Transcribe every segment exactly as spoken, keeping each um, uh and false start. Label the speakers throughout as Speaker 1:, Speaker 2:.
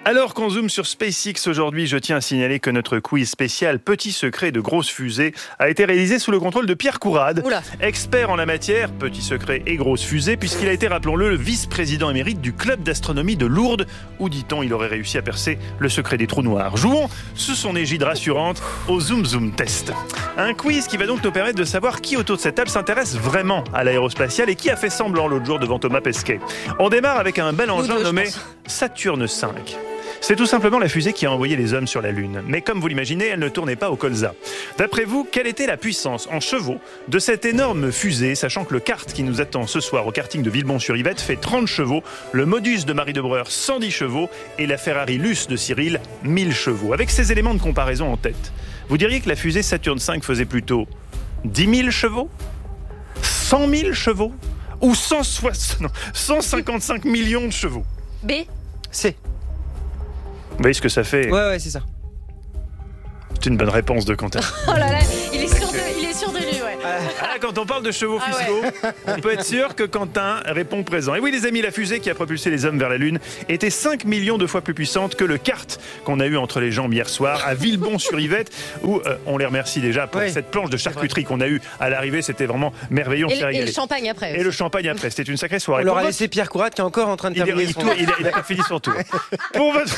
Speaker 1: Alors qu'on zoome sur SpaceX aujourd'hui, je tiens à signaler que notre quiz spécial Petit secret de grosses fusées a été réalisé sous le contrôle de Pierre Courade,
Speaker 2: Oula.
Speaker 1: expert en la matière, petit secret et grosses fusées, puisqu'il a été, rappelons-le, le vice-président émérite du club d'astronomie de Lourdes, où, dit-on, il aurait réussi à percer le secret des trous noirs. Jouons sous son égide rassurante au Zoom Zoom Test. Un quiz qui va donc nous permettre de savoir qui autour de cette table s'intéresse vraiment à l'aérospatiale et qui a fait semblant l'autre jour devant Thomas Pesquet. On démarre avec un bel engin
Speaker 2: deux,
Speaker 1: nommé Saturne cinq. C'est tout simplement la fusée qui a envoyé les hommes sur la Lune. Mais comme vous l'imaginez, elle ne tournait pas au colza. D'après vous, quelle était la puissance en chevaux de cette énorme fusée, sachant que le kart qui nous attend ce soir au karting de Villebon-sur-Yvette fait trente chevaux, le Modus de Marie de Breur cent dix chevaux et la Ferrari Luce de Cyril mille chevaux. Avec ces éléments de comparaison en tête, vous diriez que la fusée Saturne cinq faisait plutôt dix mille chevaux, cent mille chevaux ou cent soixante, non, cent cinquante-cinq millions de chevaux?
Speaker 2: B.
Speaker 3: C.
Speaker 1: Vous voyez ce que ça fait?
Speaker 3: Ouais, ouais, c'est ça.
Speaker 1: C'est une bonne réponse de Quentin.
Speaker 2: Oh là là, il est sûr de, il est sûr de lui, ouais.
Speaker 1: Ah, quand on parle de chevaux
Speaker 2: Ah
Speaker 1: fiscaux, on peut être sûr que Quentin répond présent. Et oui, les amis, la fusée qui a propulsé les hommes vers la Lune était cinq millions de fois plus puissante que le kart qu'on a eu entre les jambes hier soir à Villebon-sur-Yvette, où euh, on les remercie déjà pour
Speaker 3: ouais,
Speaker 1: cette planche de charcuterie qu'on a eue à l'arrivée. C'était vraiment merveilleux. On
Speaker 2: Et,
Speaker 1: s'est
Speaker 2: le- et
Speaker 1: régalé.
Speaker 2: le champagne après.
Speaker 1: Et
Speaker 2: aussi.
Speaker 1: le champagne après. C'était une sacrée
Speaker 3: On
Speaker 1: soirée.
Speaker 3: leur
Speaker 1: Pour
Speaker 3: a
Speaker 1: votre-
Speaker 3: laissé Pierre Courade qui est encore en train de
Speaker 1: Il
Speaker 3: terminer
Speaker 1: est- il
Speaker 3: son...
Speaker 1: tourne- il a- il a pas fini son tour. Pour votre...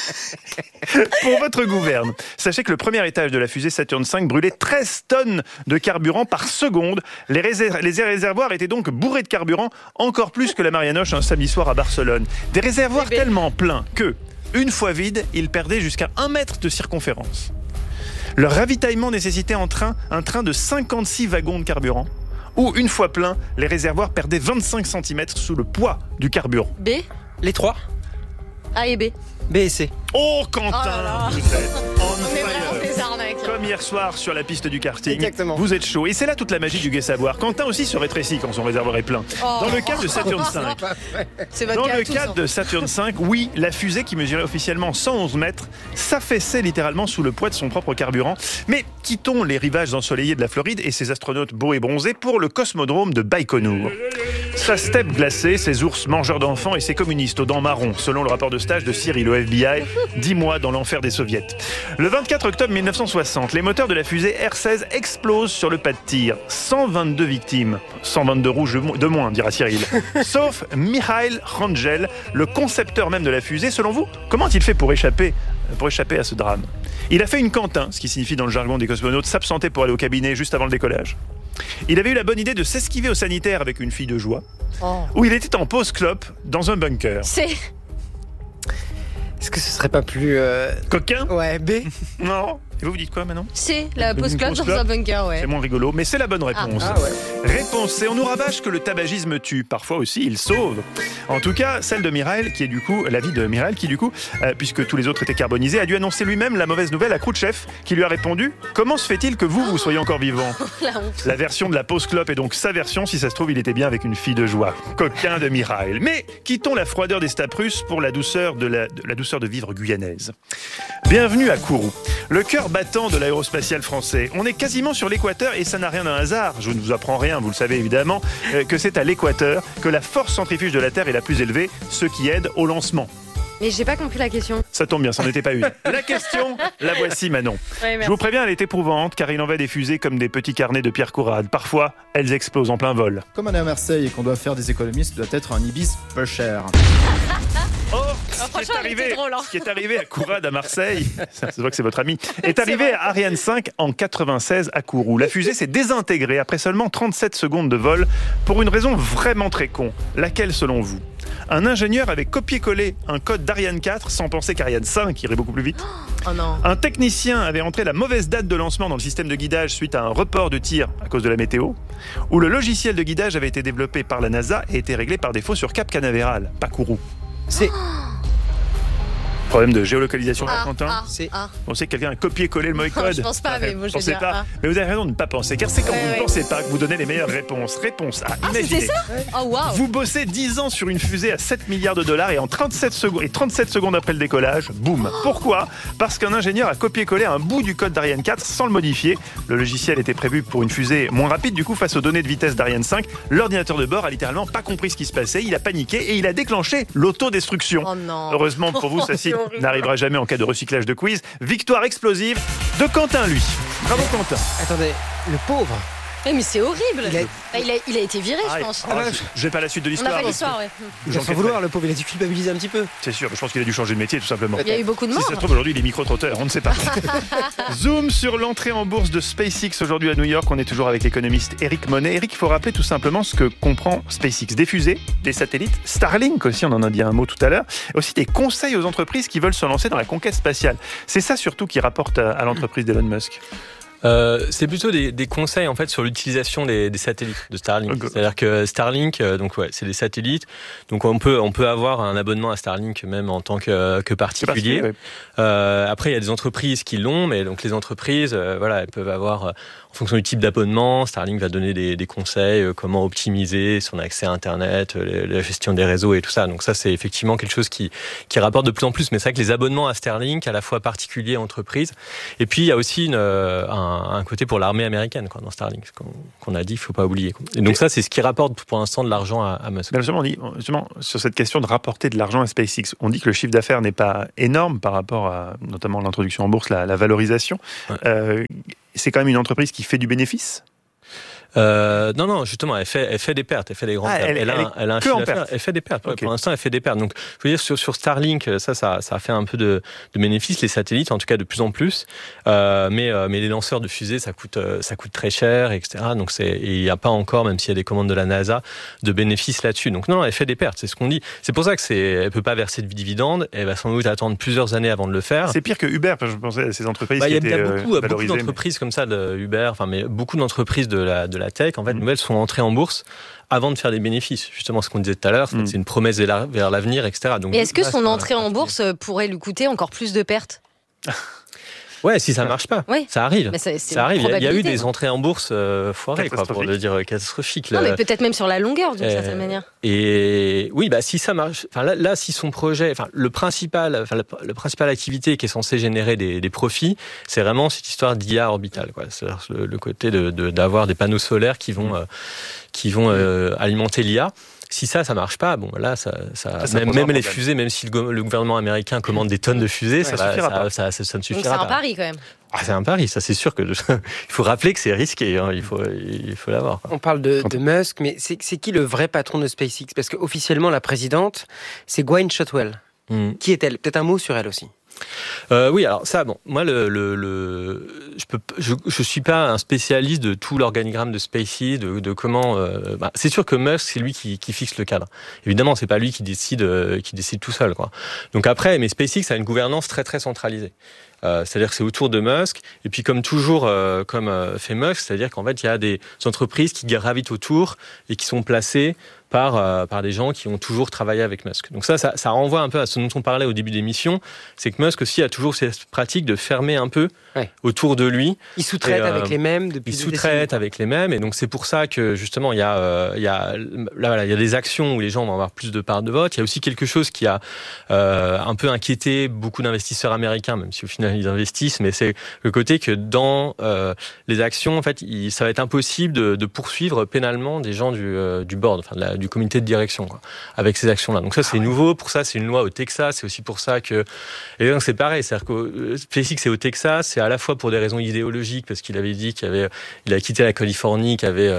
Speaker 1: Pour votre gouverne, sachez que le premier étage de la fusée Saturne cinq brûlait treize tonnes de carburant par seconde. Les, réser- les réservoirs étaient donc bourrés de carburant, encore plus que la Marianoche un samedi soir à Barcelone. Des réservoirs
Speaker 2: Bébé.
Speaker 1: tellement pleins que, une fois vides, ils perdaient jusqu'à un mètre de circonférence. Leur ravitaillement nécessitait en train, un train de cinquante-six wagons de carburant, où, une fois plein, les réservoirs perdaient vingt-cinq centimètres sous le poids du carburant.
Speaker 2: B.
Speaker 3: Les trois,
Speaker 2: A et B.
Speaker 3: B et C.
Speaker 1: Oh, Quentin,
Speaker 2: Oh là là.
Speaker 1: vous êtes on
Speaker 2: On est
Speaker 1: fire.
Speaker 2: vraiment des arnaques.
Speaker 1: Comme hier soir sur la piste du karting.
Speaker 3: Exactement.
Speaker 1: Vous êtes chaud. Et c'est là toute la magie du gai savoir. Quentin aussi se rétrécit quand son réservoir est plein.
Speaker 2: Oh.
Speaker 1: Dans le cas de Saturne cinq,
Speaker 2: C'est votre
Speaker 1: dans
Speaker 2: cas à
Speaker 1: le
Speaker 2: tous,
Speaker 1: cadre
Speaker 2: hein.
Speaker 1: de Saturne cinq, oui, la fusée qui mesurait officiellement cent onze mètres s'affaissait littéralement sous le poids de son propre carburant. Mais quittons les rivages ensoleillés de la Floride et ses astronautes beaux et bronzés pour le cosmodrome de Baïkonour. Sa steppe glacée, ses ours mangeurs d'enfants et ses communistes aux dents marron, selon le rapport de stage de Cyril au F B I, dix mois dans l'enfer des soviets. Le vingt-quatre octobre mille neuf cent soixante, les moteurs de la fusée R seize explosent sur le pas de tir. cent vingt-deux victimes. cent vingt-deux rouges de moins, dira Cyril. Sauf Mikhail Rangel, le concepteur même de la fusée. Selon vous, comment a-t-il fait pour échapper, pour échapper à ce drame? Il a fait une Quentin, ce qui signifie dans le jargon des cosmonautes s'absenter pour aller au cabinet juste avant le décollage. Il avait eu la bonne idée de s'esquiver au sanitaire avec une fille de joie,
Speaker 2: Oh.
Speaker 1: où il était en pause clope dans un bunker.
Speaker 2: C.
Speaker 3: Est-ce que ce serait pas plus... euh,
Speaker 1: Coquin?
Speaker 3: Ouais, B.
Speaker 1: Non. Et vous, vous dites quoi maintenant?
Speaker 2: C. La
Speaker 1: Une
Speaker 2: pause club
Speaker 1: pause
Speaker 2: dans
Speaker 1: club.
Speaker 2: un bunker, ouais.
Speaker 1: C'est moins rigolo, mais c'est la bonne réponse.
Speaker 3: Ah ouais.
Speaker 1: Réponse C. On nous rabâche que le tabagisme tue. Parfois aussi, il sauve. En tout cas, celle de Mireille, qui est du coup, la vie de Mireille, qui du coup, euh, puisque tous les autres étaient carbonisés, a dû annoncer lui-même la mauvaise nouvelle à Khrouchtchev, qui lui a répondu: comment se fait-il que vous, vous soyez encore vivant?
Speaker 2: La honte.
Speaker 1: La version de la pause clope est donc sa version. Si ça se trouve, il était bien avec une fille de joie. Coquin de Mireille. Mais quittons la froideur des steppes russes pour la douceur de, la, de la douceur de vivre guyanaise. Bienvenue à Kourou, le cœur battant de l'aérospatial français. On est quasiment sur l'équateur et ça n'a rien d'un hasard. Je ne vous apprends rien, vous le savez évidemment, euh, que c'est à l'équateur que la force centrifuge de la Terre est la plus élevée, ce qui aide au lancement.
Speaker 2: Mais j'ai pas compris la question.
Speaker 1: Ça tombe bien, ça n'en était pas une. La question, la voici Manon.
Speaker 2: Ouais,
Speaker 1: Je
Speaker 2: merci.
Speaker 1: vous préviens, elle est éprouvante car il en va des fusées comme des petits carnets de Pierre Courade. Parfois, elles explosent en plein vol.
Speaker 4: Comme on est à Marseille et qu'on doit faire des économies, ça doit être un Ibis peu cher.
Speaker 1: Or,
Speaker 2: Ah,
Speaker 1: ce, qui est
Speaker 2: franchement, elle était
Speaker 1: arrivé,
Speaker 2: drôle, hein.
Speaker 1: ce qui est arrivé à Courade à Marseille, ça se voit que c'est votre ami, est arrivé à Ariane cinq en quatre-vingt-seize à Kourou. La fusée s'est désintégrée après seulement trente-sept secondes de vol pour une raison vraiment très con. Laquelle selon vous? Un ingénieur avait copié-collé un code d'Ariane quatre sans penser qu'Ariane cinq irait beaucoup plus vite.
Speaker 2: Oh non.
Speaker 1: Un technicien avait entré la mauvaise date de lancement dans le système de guidage suite à un report de tir à cause de la météo, ou le logiciel de guidage avait été développé par la NASA et été réglé par défaut sur Cap Canaveral, pas Kourou.
Speaker 3: C.
Speaker 1: Problème de géolocalisation là,
Speaker 2: Ah,
Speaker 1: Quentin.
Speaker 2: ah,
Speaker 3: C'est-
Speaker 2: ah.
Speaker 1: On sait que quelqu'un a copié-collé le mauvais
Speaker 2: Non,
Speaker 1: code.
Speaker 2: je pense pas, mais moi, je vais
Speaker 1: Pensez
Speaker 2: dire
Speaker 1: pas.
Speaker 2: A.
Speaker 1: Mais vous avez raison de ne pas penser, car c'est quand
Speaker 2: Ouais,
Speaker 1: vous ne
Speaker 2: ouais.
Speaker 1: pensez pas que vous donnez les meilleures réponses. Réponse A.
Speaker 2: Ah,
Speaker 1: Imaginez.
Speaker 2: c'était ça? Oh waouh.
Speaker 1: Vous bossez dix ans sur une fusée à sept milliards de dollars et en trente-sept secondes, et trente-sept secondes après le décollage, boum. Pourquoi? Parce qu'un ingénieur a copié-collé un bout du code d'Ariane quatre sans le modifier. Le logiciel était prévu pour une fusée moins rapide, du coup, face aux données de vitesse d'Ariane cinq, l'ordinateur de bord a littéralement pas compris ce qui se passait. Il a paniqué et il a déclenché l'autodestruction.
Speaker 2: Oh non.
Speaker 1: Heureusement pour vous, ça cite n'arrivera jamais en cas de recyclage de quiz. Victoire explosive de Quentin, lui. Bravo Quentin.
Speaker 3: Attendez, le pauvre.
Speaker 2: Eh, mais c'est horrible.
Speaker 3: Il a-
Speaker 2: Bah, Il a, il a été viré,
Speaker 1: Ah,
Speaker 2: je pense.
Speaker 1: ah, je- J'ai pas la suite de
Speaker 2: On n'a
Speaker 1: l'histoire.
Speaker 2: pas l'histoire, ouais.
Speaker 3: Il va s'en vouloir, le pauvre, il a dû culpabiliser un petit peu.
Speaker 1: C'est sûr, je pense qu'il a dû changer de métier tout simplement.
Speaker 2: Il y a eu beaucoup de
Speaker 1: Si
Speaker 2: morts.
Speaker 1: ça se trouve aujourd'hui il est micro-trotteur, on ne sait pas. Zoom sur l'entrée en bourse de SpaceX aujourd'hui à New York. On est toujours avec l'économiste Eric Monet. Eric, il faut rappeler tout simplement ce que comprend SpaceX. Des fusées, des satellites, Starlink aussi, on en a dit un mot tout à l'heure. Aussi des conseils aux entreprises qui veulent se lancer dans la conquête spatiale. C'est ça surtout qui rapporte à, à l'entreprise d'Elon Musk.
Speaker 5: Euh, c'est plutôt des, des conseils en fait sur l'utilisation des, des satellites de Starlink.
Speaker 1: Okay.
Speaker 5: C'est-à-dire que Starlink, euh, donc ouais, c'est des satellites. Donc on peut on peut avoir un abonnement à Starlink même en tant que, que particulier.
Speaker 1: Ouais.
Speaker 5: Euh, après il y a des entreprises qui l'ont, mais donc les entreprises, euh, voilà, elles peuvent avoir euh, en fonction du type d'abonnement. Starlink va donner des, des conseils, euh, comment optimiser son accès à Internet, euh, la gestion des réseaux et tout ça. Donc ça c'est effectivement quelque chose qui qui rapporte de plus en plus. Mais c'est vrai que les abonnements à Starlink, à la fois particuliers et entreprises. Et puis il y a aussi une, euh, un un côté pour l'armée américaine quoi, dans Starlink, qu'on, qu'on a dit, il ne faut pas oublier. Quoi. Et donc et ça, c'est ce qui rapporte pour l'instant de l'argent à, à Musk.
Speaker 1: Mais justement, on dit, justement, sur cette question de rapporter de l'argent à SpaceX, on dit que le chiffre d'affaires n'est pas énorme par rapport à notamment l'introduction en bourse, la, la valorisation. Ouais. Euh, c'est quand même une entreprise qui fait du bénéfice.
Speaker 5: Euh, non, non, justement, elle fait, elle fait des pertes, elle fait des grandes
Speaker 1: ah,
Speaker 5: pertes.
Speaker 1: Elle,
Speaker 5: elle,
Speaker 1: elle,
Speaker 5: a, elle a un chiffre d'affaires, elle fait des pertes. Ouais, okay. Pour l'instant, elle fait des pertes. Donc, je veux dire, sur, sur Starlink, ça, ça, ça a fait un peu de, de bénéfices, les satellites, en tout cas de plus en plus. Euh, mais, euh, mais les lanceurs de fusées, ça coûte, ça coûte très cher, et cetera. Donc, c'est, et il n'y a pas encore, même s'il y a des commandes de la NASA, de bénéfices là-dessus. Donc, non, elle fait des pertes, c'est ce qu'on dit. C'est pour ça que c'est, elle peut pas verser de dividendes. Elle va sans doute attendre plusieurs années avant de le faire.
Speaker 1: C'est pire que Uber, parce que je pensais à ces entreprises
Speaker 5: bah,
Speaker 1: qui
Speaker 5: y a,
Speaker 1: étaient
Speaker 5: y a beaucoup,
Speaker 1: euh,
Speaker 5: beaucoup d'entreprises
Speaker 1: mais...
Speaker 5: comme ça, de Uber, enfin, mais beaucoup d'entreprises de la, de la tech, en fait, mmh. nouvelles sont entrées en bourse avant de faire des bénéfices. Justement, ce qu'on disait tout à l'heure, c'est, mmh. c'est une promesse vers l'avenir, et cetera. Donc,
Speaker 2: et est-ce que
Speaker 5: là,
Speaker 2: son entrée en bourse pourrait lui coûter encore plus de pertes ?
Speaker 5: Ouais, si ça marche pas, oui. ça arrive.
Speaker 2: Mais c'est, c'est
Speaker 5: ça arrive. Il y a eu des
Speaker 2: quoi.
Speaker 5: entrées en bourse euh, foirées, quoi, pour le dire catastrophique.
Speaker 2: Non, mais peut-être même sur la longueur, d'une
Speaker 5: euh,
Speaker 2: certaine manière.
Speaker 5: Et oui, bah si ça marche. Enfin là, là, si son projet, enfin le principal, enfin la, la principale activité qui est censée générer des, des profits, c'est vraiment cette histoire d'I A orbitale, quoi. C'est-à-dire le, le côté de, de d'avoir des panneaux solaires qui vont, mmh. euh, qui vont euh, alimenter l'I A. Si ça, ça marche pas, bon là, ça, ça, ça même, même les fusées, même si le, le gouvernement américain commande des tonnes de fusées, ouais, ça, ça, va, ça, ça, ça, ça ne suffira pas.
Speaker 2: Donc c'est un pari quand même.
Speaker 5: Ah, c'est un pari, ça c'est sûr que il faut rappeler que c'est risqué, hein, il faut il faut l'avoir.
Speaker 3: On parle de, de Musk, mais c'est, c'est qui le vrai patron de SpaceX ? Parce qu'officiellement la présidente, c'est Gwynne Shotwell. Mm. Qui est-elle ? Peut-être un mot sur elle aussi.
Speaker 5: Euh, oui, alors ça, bon, moi, le, le, le, je peux, je, je suis pas un spécialiste de tout l'organigramme de SpaceX, de, de comment. Euh, bah, c'est sûr que Musk, c'est lui qui, qui fixe le cadre. Évidemment, c'est pas lui qui décide, euh, qui décide tout seul, quoi. Donc après, mais SpaceX a une gouvernance très très centralisée. Euh, c'est-à-dire que c'est autour de Musk, et puis comme toujours, euh, comme euh, fait Musk, c'est-à-dire qu'en fait, il y a des entreprises qui gravitent autour et qui sont placées par, euh, par des gens qui ont toujours travaillé avec Musk. Donc ça, ça, ça renvoie un peu à ce dont on parlait au début de l'émission, c'est que Musk aussi a toujours cette pratique de fermer un peu ouais. autour de lui.
Speaker 3: Il sous-traite et, euh, avec les mêmes depuis
Speaker 5: Il sous-traite avec les mêmes, et donc c'est pour ça que justement, il y a, euh, il y a, là, voilà, il y a des actions où les gens vont avoir plus de parts de vote. Il y a aussi quelque chose qui a euh, un peu inquiété beaucoup d'investisseurs américains, même si au final ils investissent, mais c'est le côté que dans euh, les actions, en fait, il, ça va être impossible de, de poursuivre pénalement des gens du, euh, du board, enfin de la, du comité de direction, quoi, avec ces actions-là. Donc ça, c'est ah ouais. nouveau. Pour ça, c'est une loi au Texas. C'est aussi pour ça que... Et donc, c'est pareil. C'est-à-dire que SpaceX, c'est au Texas. C'est à la fois pour des raisons idéologiques, parce qu'il avait dit qu'il avait... Il a quitté la Californie, qu'il avait...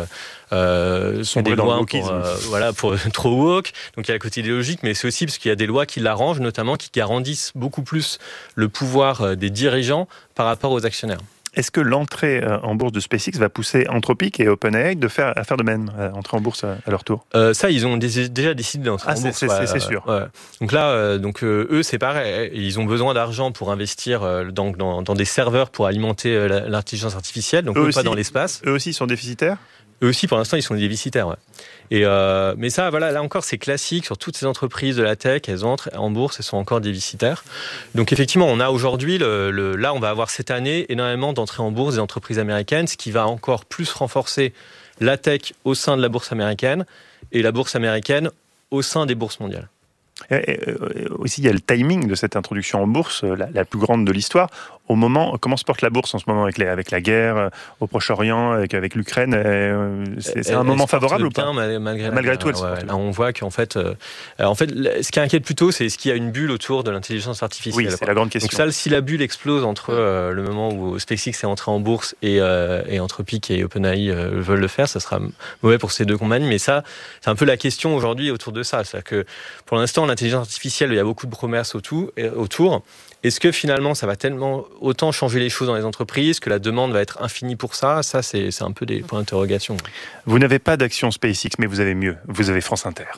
Speaker 5: Euh, sont des lois pour, euh, voilà, pour trop woke. Donc il y a le côté idéologique, mais c'est aussi parce qu'il y a des lois qui l'arrangent, notamment qui garantissent beaucoup plus le pouvoir des dirigeants par rapport aux actionnaires.
Speaker 1: Est-ce que l'entrée en bourse de SpaceX va pousser Anthropic et OpenAI de faire, à faire de même, à entrer en bourse à, à leur tour ?
Speaker 5: euh, Ça, ils ont dé- déjà décidé d'entrer
Speaker 1: ah,
Speaker 5: en bourse.
Speaker 1: C'est,
Speaker 5: ouais,
Speaker 1: c'est, c'est sûr.
Speaker 5: Ouais. Donc là, euh, donc, euh, eux, c'est pareil. Ils ont besoin d'argent pour investir euh, dans, dans, dans des serveurs pour alimenter euh, l'intelligence artificielle, donc eux pas dans l'espace.
Speaker 1: Eux aussi sont déficitaires ?
Speaker 5: Eux aussi, pour l'instant, ils sont déficitaires. Ouais. Et euh, mais ça, voilà, là encore, c'est classique sur toutes ces entreprises de la tech. Elles entrent en bourse, elles sont encore déficitaires. Donc effectivement, on a aujourd'hui, le, le, là, on va avoir cette année énormément d'entrées en bourse des entreprises américaines, ce qui va encore plus renforcer la tech au sein de la bourse américaine et la bourse américaine au sein des bourses mondiales.
Speaker 1: Et, et, aussi, il y a le timing de cette introduction en bourse, la, la plus grande de l'histoire. Au moment, comment se porte la bourse en ce moment avec, les, avec la guerre au Proche-Orient, avec, avec l'Ukraine? C'est, c'est un
Speaker 5: elle,
Speaker 1: moment
Speaker 5: elle
Speaker 1: favorable ou
Speaker 5: bien,
Speaker 1: pas?
Speaker 5: Malgré,
Speaker 1: malgré tout, elle
Speaker 5: ouais,
Speaker 1: se porte
Speaker 5: là, on voit qu'en fait, euh, en fait, ce qui inquiète plutôt, c'est est-ce qu'il y a une bulle autour de l'intelligence artificielle.
Speaker 1: Oui, c'est
Speaker 5: quoi.
Speaker 1: la grande question.
Speaker 5: Donc ça, si la bulle explose entre euh, le moment où SpaceX est entré en bourse et, euh, et Anthropic et OpenAI euh, veulent le faire, ça sera mauvais pour ces deux compagnies. Mais ça, c'est un peu la question aujourd'hui autour de ça. C'est-à-dire que pour l'instant, l'intelligence artificielle, il y a beaucoup de promesses autour. autour. Est-ce que finalement, ça va tellement autant changer les choses dans les entreprises que la demande va être infinie pour ça? Ça, c'est, c'est un peu des points d'interrogation.
Speaker 1: Vous n'avez pas d'action SpaceX, mais vous avez mieux. Vous avez France Inter.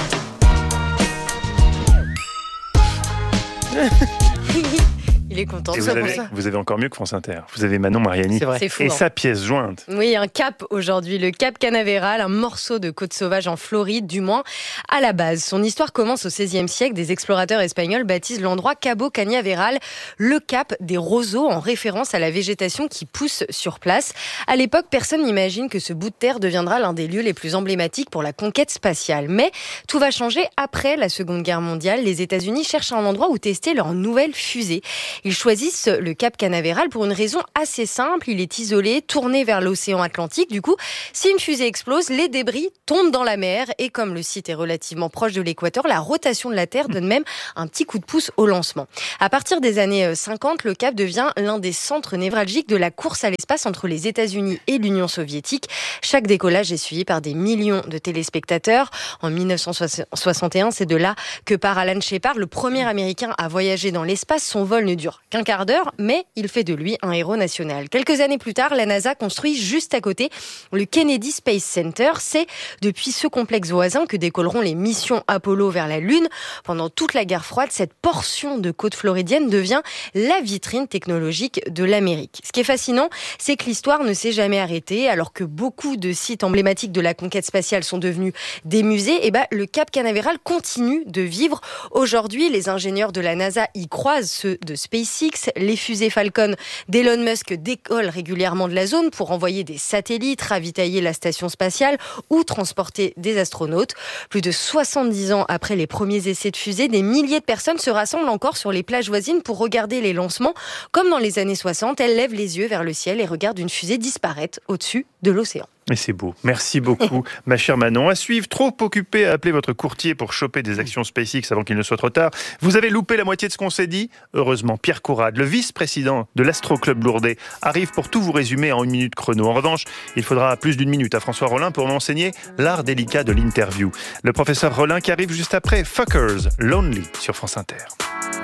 Speaker 2: Il est content.
Speaker 1: Et vous,
Speaker 2: ça
Speaker 1: avez,
Speaker 2: pour ça.
Speaker 1: vous avez encore mieux que France Inter. Vous avez Manon Mariani.
Speaker 3: C'est vrai.
Speaker 2: C'est fou,
Speaker 1: Et
Speaker 2: hein.
Speaker 1: sa pièce jointe.
Speaker 2: Oui, un cap aujourd'hui, le cap Canaveral, un morceau de côte sauvage en Floride, du moins à la base. Son histoire commence au seizième siècle. Des explorateurs espagnols baptisent l'endroit Cabo Cañaveral, le cap des roseaux, en référence à la végétation qui pousse sur place. À l'époque, personne n'imagine que ce bout de terre deviendra l'un des lieux les plus emblématiques pour la conquête spatiale. Mais tout va changer après la Seconde Guerre mondiale. Les États-Unis cherchent un endroit où tester leur nouvelle fusée. Ils choisissent le cap Canaveral pour une raison assez simple. Il est isolé, tourné vers l'océan Atlantique. Du coup, si une fusée explose, les débris tombent dans la mer. Et comme le site est relativement proche de l'équateur, la rotation de la Terre donne même un petit coup de pouce au lancement. À partir des années cinquante, le cap devient l'un des centres névralgiques de la course à l'espace entre les États-Unis et l'Union soviétique. Chaque décollage est suivi par des millions de téléspectateurs. En dix-neuf cent soixante et un, c'est de là que part Alan Shepard, le premier Américain à voyager dans l'espace. Son vol ne dure qu'un quart d'heure, mais il fait de lui un héros national. Quelques années plus tard, la NASA construit juste à côté le Kennedy Space Center. C'est depuis ce complexe voisin que décolleront les missions Apollo vers la Lune. Pendant toute la guerre froide, cette portion de côte floridienne devient la vitrine technologique de l'Amérique. Ce qui est fascinant, c'est que l'histoire ne s'est jamais arrêtée. Alors que beaucoup de sites emblématiques de la conquête spatiale sont devenus des musées, et ben, le Cap Canaveral continue de vivre. Aujourd'hui, les ingénieurs de la NASA y croisent ceux de SpaceX. Les fusées Falcon d'Elon Musk décollent régulièrement de la zone pour envoyer des satellites, ravitailler la station spatiale ou transporter des astronautes. Plus de soixante-dix ans après les premiers essais de fusées, des milliers de personnes se rassemblent encore sur les plages voisines pour regarder les lancements. Comme dans les années soixante, elles lèvent les yeux vers le ciel et regardent une fusée disparaître au-dessus de l'océan.
Speaker 1: Et c'est beau. Merci beaucoup, ma chère Manon. À suivre, trop occupé à appeler votre courtier pour choper des actions SpaceX avant qu'il ne soit trop tard. Vous avez loupé la moitié de ce qu'on s'est dit. Heureusement, Pierre Courade, le vice-président de l'Astro Club Lourdes, arrive pour tout vous résumer en une minute chrono. En revanche, il faudra plus d'une minute à François Rollin pour nous enseigner l'art délicat de l'interview. Le professeur Rollin qui arrive juste après Fuckers, Lonely sur France Inter.